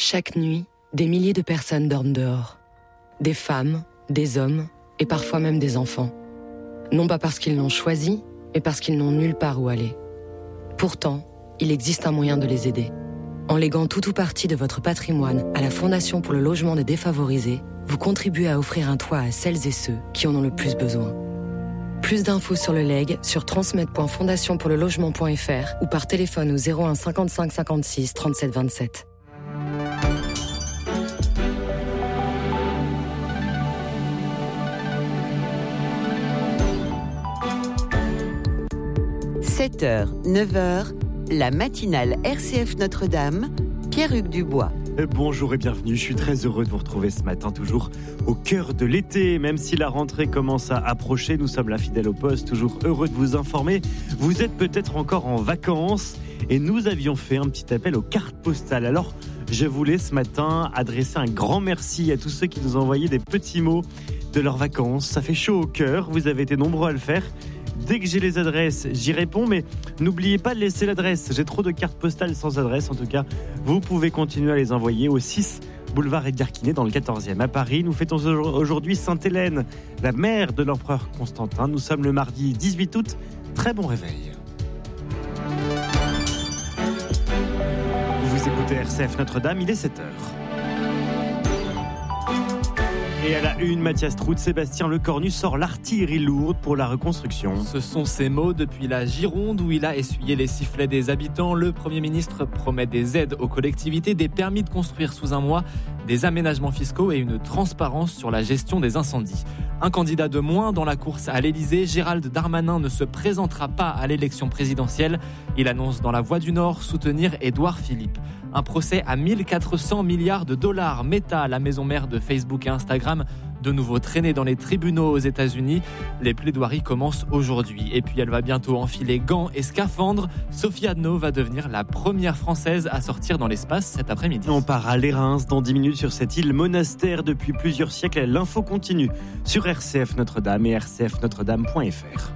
Chaque nuit, des milliers de personnes dorment dehors. Des femmes, des hommes et parfois même des enfants. Non pas parce qu'ils l'ont choisi, mais parce qu'ils n'ont nulle part où aller. Pourtant, il existe un moyen de les aider. En léguant tout ou partie de votre patrimoine à la Fondation pour le logement des défavorisés, vous contribuez à offrir un toit à celles et ceux qui en ont le plus besoin. Plus d'infos sur le legs sur transmet.fondationpourlelogement.fr ou par téléphone au 01 55 56 37 27. « 7h, 9h, la matinale RCF Notre-Dame, Pierre-Hugues Dubois. Bonjour et bienvenue, je suis très heureux de vous retrouver ce matin, toujours au cœur de l'été. Même si la rentrée commence à approcher, nous sommes là fidèles au poste, toujours heureux de vous informer. Vous êtes peut-être encore en vacances et nous avions fait un petit appel aux cartes postales. Alors, je voulais ce matin adresser un grand merci à tous ceux qui nous ont envoyé des petits mots de leurs vacances. Ça fait chaud au cœur, vous avez été nombreux à le faire. Dès que j'ai les adresses, j'y réponds, mais n'oubliez pas de laisser l'adresse. J'ai trop de cartes postales sans adresse, en tout cas. Vous pouvez continuer à les envoyer au 6 boulevard Edgar Quinet dans le 14e à Paris. Nous fêtons aujourd'hui Sainte-Hélène, la mère de l'empereur Constantin. Nous sommes le mardi 18 août. Très bon réveil. Vous écoutez RCF Notre-Dame, il est 7h. Et à la une, Mathias Trout, Sébastien Lecornu sort l'artillerie lourde pour la reconstruction. Ce sont ses mots depuis la Gironde où il a essuyé les sifflets des habitants. Le Premier ministre promet des aides aux collectivités, des permis de construire sous un mois, des aménagements fiscaux et une transparence sur la gestion des incendies. Un candidat de moins dans la course à l'Elysée, Gérald Darmanin ne se présentera pas à l'élection présidentielle. Il annonce dans La Voix du Nord soutenir Édouard Philippe. Un procès à 1400 milliards de dollars. Meta, la maison mère de Facebook et Instagram, de nouveau traînée dans les tribunaux aux États-Unis. Les plaidoiries commencent aujourd'hui. Et puis elle va bientôt enfiler gants et scaphandres. Sophie Adno va devenir la première Française à sortir dans l'espace cet après-midi. On part à l'Érins dans 10 minutes sur cette île monastère depuis plusieurs siècles. L'info continue sur RCF Notre-Dame et rcfnotredame.fr.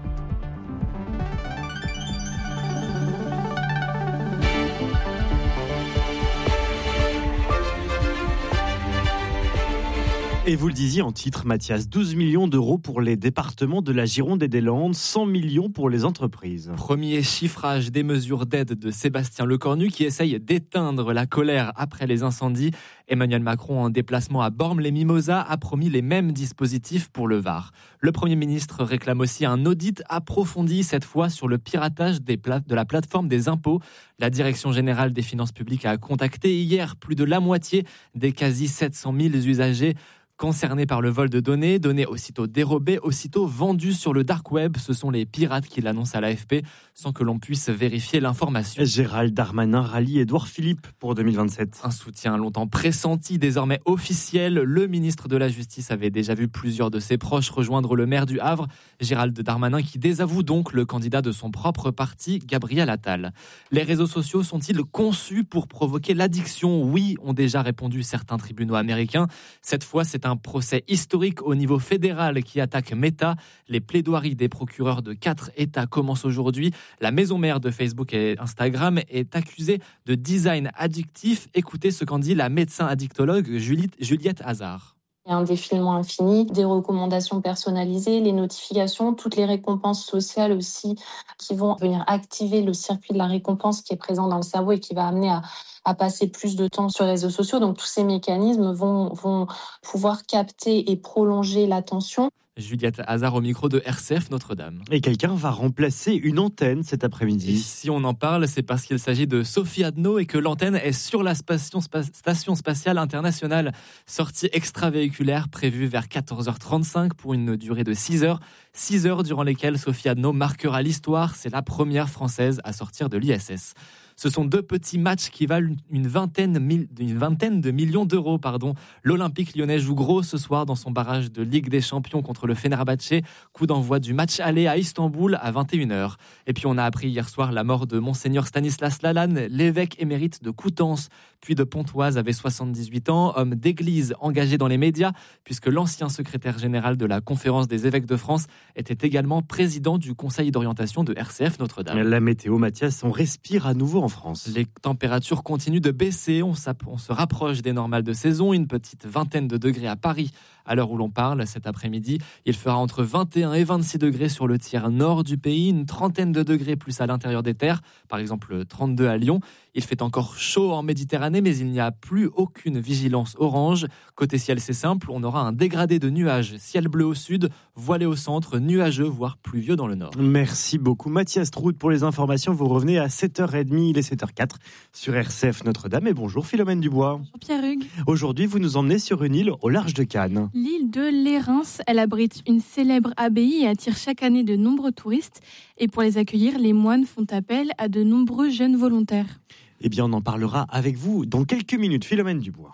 Et vous le disiez en titre, Mathias, 12 millions d'euros pour les départements de la Gironde et des Landes, 100 millions pour les entreprises. Premier chiffrage des mesures d'aide de Sébastien Lecornu qui essaye d'éteindre la colère après les incendies. Emmanuel Macron, en déplacement à Bormes-les-Mimosas, a promis les mêmes dispositifs pour le Var. Le Premier ministre réclame aussi un audit approfondi, cette fois sur le piratage de la plateforme des impôts. La Direction générale des finances publiques a contacté hier plus de la moitié des quasi 700 000 usagers concernés par le vol de données aussitôt dérobées, aussitôt vendues sur le dark web. Ce sont les pirates qui l'annoncent à l'AFP sans que l'on puisse vérifier l'information. Gérald Darmanin rallie Édouard Philippe pour 2027. Un soutien longtemps pressenti, désormais officiel. Le ministre de la Justice avait déjà vu plusieurs de ses proches rejoindre le maire du Havre, Gérald Darmanin, qui désavoue donc le candidat de son propre parti, Gabriel Attal. Les réseaux sociaux sont-ils conçus pour provoquer l'addiction ? Oui, ont déjà répondu certains tribunaux américains. Cette fois, c'est un procès historique au niveau fédéral qui attaque Meta. Les plaidoiries des procureurs de 4 États commencent aujourd'hui. La maison mère de Facebook et Instagram est accusée de design addictif. Écoutez ce qu'en dit la médecin addictologue Juliette Hazard. Il y a un défilement infini, des recommandations personnalisées, les notifications, toutes les récompenses sociales aussi qui vont venir activer le circuit de la récompense qui est présent dans le cerveau et qui va amener à passer plus de temps sur les réseaux sociaux. Donc tous ces mécanismes vont pouvoir capter et prolonger l'attention. Juliette Hazard au micro de RCF Notre-Dame. Et quelqu'un va remplacer une antenne cet après-midi. Et si on en parle, c'est parce qu'il s'agit de Sophie Adno et que l'antenne est sur la Station Spatiale Internationale. Sortie extravéhiculaire prévue vers 14h35 pour une durée de 6 heures. 6 heures durant lesquelles Sophie Adno marquera l'histoire. C'est la première Française à sortir de l'ISS. Ce sont 2 petits matchs qui valent une vingtaine de millions d'euros. L'Olympique lyonnais joue gros ce soir dans son barrage de Ligue des Champions contre le Fenerbahçe. Coup d'envoi du match aller à Istanbul à 21h. Et puis on a appris hier soir la mort de Monseigneur Stanislas Lalanne, l'évêque émérite de Coutances, puis de Pontoise, avait 78 ans, homme d'église engagé dans les médias, puisque l'ancien secrétaire général de la Conférence des évêques de France était également président du Conseil d'orientation de RCF Notre-Dame. La météo, Mathias, on respire à nouveau en France. Les températures continuent de baisser, on se rapproche des normales de saison, une petite vingtaine de degrés à Paris. À l'heure où l'on parle, cet après-midi, il fera entre 21 et 26 degrés sur le tiers nord du pays, une trentaine de degrés plus à l'intérieur des terres, par exemple 32 à Lyon. Il fait encore chaud en Méditerranée, mais il n'y a plus aucune vigilance orange. Côté ciel, c'est simple, on aura un dégradé de nuages. Ciel bleu au sud, voilé au centre, nuageux, voire pluvieux dans le nord. Merci beaucoup Mathias Trout pour les informations. Vous revenez à 7h30, il est 7h04 sur RCF Notre-Dame. Et bonjour Philomène Dubois. Bonjour Pierre Hugues. Aujourd'hui, vous nous emmenez sur une île au large de Cannes. L'île de Lérins, elle abrite une célèbre abbaye et attire chaque année de nombreux touristes. Et pour les accueillir, les moines font appel à de nombreux jeunes volontaires. Eh bien, on en parlera avec vous dans quelques minutes. Philomène Dubois.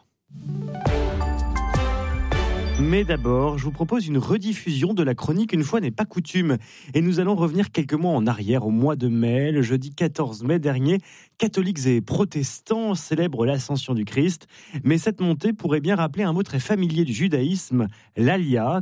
Mais d'abord, je vous propose une rediffusion de la chronique Une fois n'est pas coutume. Et nous allons revenir quelques mois en arrière, au mois de mai, le jeudi 14 mai dernier. Catholiques et protestants célèbrent l'ascension du Christ. Mais cette montée pourrait bien rappeler un mot très familier du judaïsme, l'Alia,